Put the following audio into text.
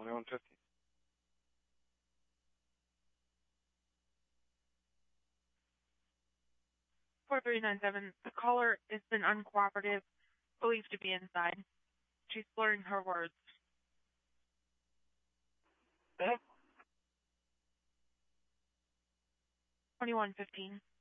2150. 4397. The caller has been uncooperative, believed to be inside. She's slurring her words. 2115.